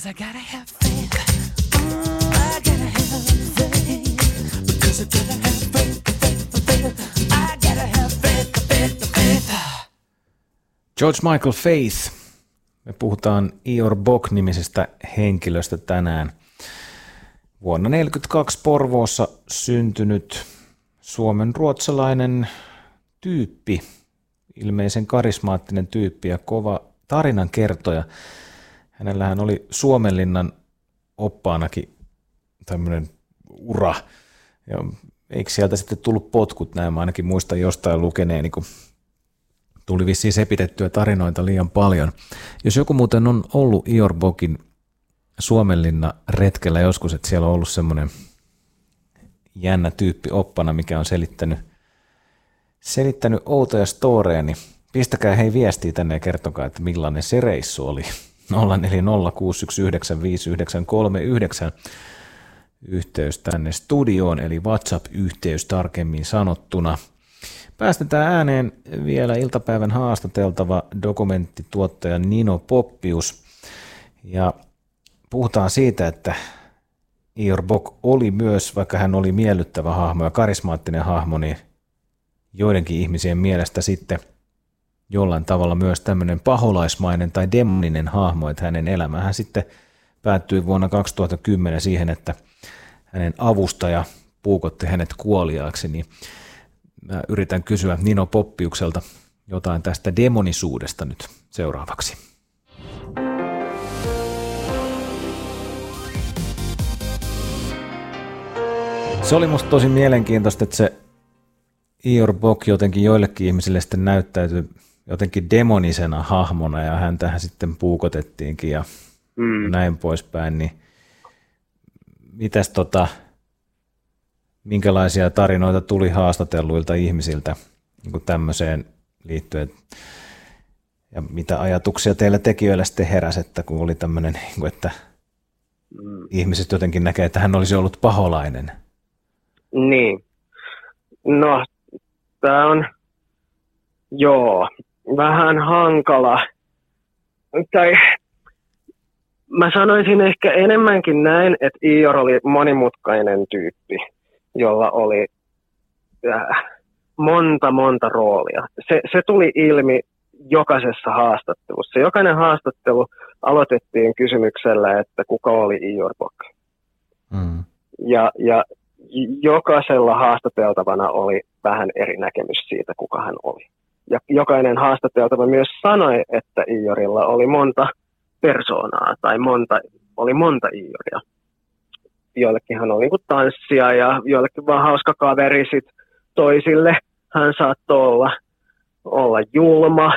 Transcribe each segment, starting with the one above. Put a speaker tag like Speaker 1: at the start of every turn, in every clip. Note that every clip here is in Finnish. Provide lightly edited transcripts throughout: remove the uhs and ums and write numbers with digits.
Speaker 1: 'cause I gotta have faith. I gotta have faith. Because I gotta have faith. I gotta have faith.
Speaker 2: George Michael Faith. Me puhutaan Ior Bock-nimisestä henkilöstä tänään. Vuonna 1942 Porvoossa syntynyt suomen ruotsalainen tyyppi, ilmeisen karismaattinen tyyppi ja kova tarinankertoja. Hänellähän oli Suomenlinnan oppaanakin tämmöinen ura. Ja eikö sieltä sitten tullut potkut, näin mä ainakin muistan jostain lukeneeni, kun tuli vissiin sepitettyä tarinoita liian paljon. Jos joku muuten on ollut Ior Bockin Suomenlinna retkellä joskus, että siellä on ollut semmoinen jännä tyyppi oppana, mikä on selittänyt outoja storeja, niin pistäkää hei viestiä tänne ja kertokaa, että millainen se reissu oli. 0406195939 yhteys tänne studioon, eli WhatsApp-yhteys tarkemmin sanottuna. Päästetään ääneen vielä iltapäivän haastateltava dokumenttituottaja Nino Poppius. Ja puhutaan siitä, että Ior Bock oli myös, vaikka hän oli miellyttävä hahmo ja karismaattinen hahmo, niin joidenkin ihmisien mielestä sitten jollain tavalla myös tämmöinen paholaismainen tai demoninen hahmo, että hänen elämähän sitten päättyi vuonna 2010 siihen, että hänen avustaja puukotti hänet kuoliaaksi, niin mä yritän kysyä Nino Poppiukselta jotain tästä demonisuudesta nyt seuraavaksi. Se oli musta tosi mielenkiintoista, että se Ior Bock jotenkin joillekin ihmisille sitten näyttäytyi jotenkin demonisena hahmona ja häntähän sitten puukotettiinkin ja näin poispäin, niin mitäs minkälaisia tarinoita tuli haastatelluilta ihmisiltä niin kuin tämmöiseen liittyen ja mitä ajatuksia teillä tekijöillä sitten heräsi, että kun oli tämmöinen, että ihmiset jotenkin näkee, että hän olisi ollut paholainen?
Speaker 3: Niin, no tämä on, vähän hankala. Tai mä sanoisin ehkä enemmänkin näin, että Ior oli monimutkainen tyyppi, jolla oli monta roolia. Se tuli ilmi jokaisessa haastattelussa. Jokainen haastattelu aloitettiin kysymyksellä, että kuka oli Ior Bock. Ja jokaisella haastateltavana oli vähän eri näkemys siitä, kuka hän oli. Ja jokainen haastateltava myös sanoi, että Iorilla oli monta persoonaa tai oli monta Ioria. Joillekin hän oli niin kuin tanssia ja joillekin vaan hauska kaveri, sit toisille hän saattoi olla julma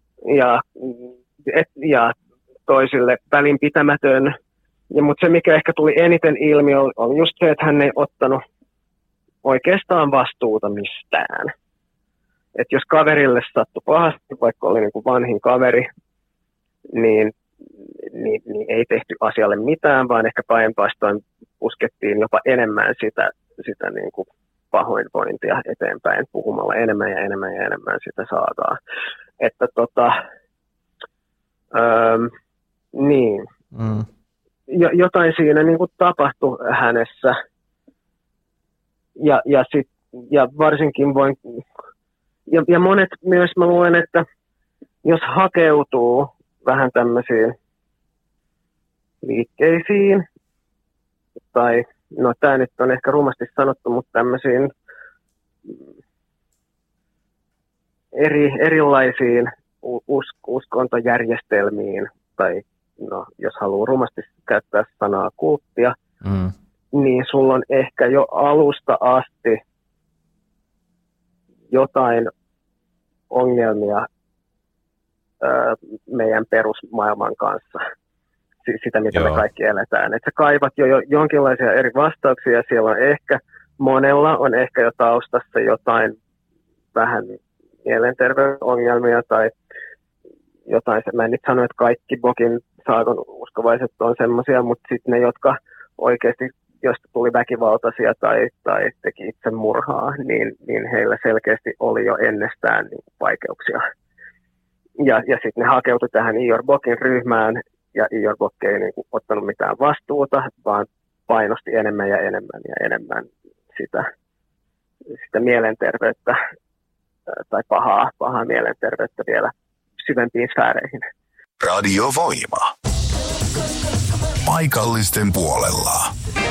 Speaker 3: ja toisille välinpitämätön. Mutta se, mikä ehkä tuli eniten ilmi, oli just se, että hän ei ottanut oikeastaan vastuuta mistään. Et jos kaverille sattui pahasti, vaikka oli niinku vanhin kaveri, niin ei tehty asialle mitään, vaan ehkä päinvastoin puskettiin jopa enemmän sitä niinku pahoinvointia eteenpäin puhumalla enemmän ja enemmän sitä saakaa. Että niin. Jotain siinä niin kuin tapahtui hänessä ja varsinkin ja monet myös mä luulen, että jos hakeutuu vähän tämmöisiin liikkeisiin tai no tämä nyt on ehkä rumasti sanottu, mutta tämmöisiin erilaisiin uskontojärjestelmiin tai no, jos haluaa rumasti käyttää sanaa kulttia, niin sulla on ehkä jo alusta asti jotain ongelmia meidän perusmaailman kanssa, sitä mitä me kaikki eletään. Että sä kaivat jo jonkinlaisia eri vastauksia, siellä on ehkä, monella on ehkä jo taustassa jotain vähän mielenterveysongelmia tai jotain, mä en nyt sano, että kaikki Bockin saagon uskovaiset on semmoisia, mutta sitten ne, jotka oikeasti, josta tuli väkivaltaisia tai teki itsemurhaa, niin heillä selkeästi oli jo ennestään niin vaikeuksia. Ja sitten ne hakeutui tähän Ior Bockin ryhmään ja Igor Bock ei niin kuin ottanut mitään vastuuta, vaan painosti enemmän ja enemmän ja enemmän sitä mielenterveyttä tai pahaa mielenterveyttä vielä syvempiin sfääreihin.
Speaker 4: Radio Voima. Paikallisten puolella.